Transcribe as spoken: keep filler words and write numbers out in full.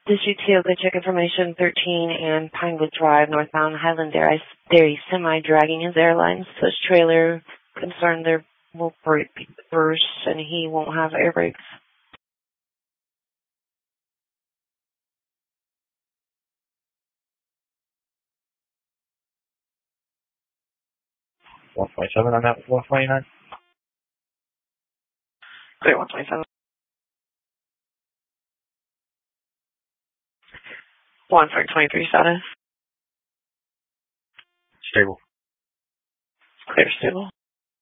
District two, good check information thirteen and Pinewood Drive, northbound Highland Dairy, Dairy semi dragging his airline switch trailer. Concerned there will break burst and he won't have air brakes. one twenty-seven on that one twenty-nine. Clear one twenty-seven. one for twenty-three status. Stable. Clear stable.